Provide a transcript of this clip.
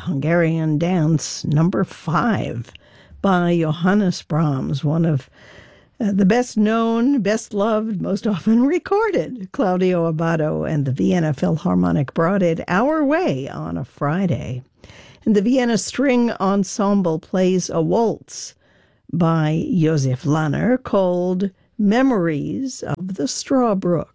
Hungarian Dance number 5 by Johannes Brahms, one of the best known, best loved, most often recorded. Claudio Abbado and the Vienna Philharmonic brought it our way on a Friday. And the Vienna String Ensemble plays a waltz by Josef Lanner called Memories of the Strawbrook.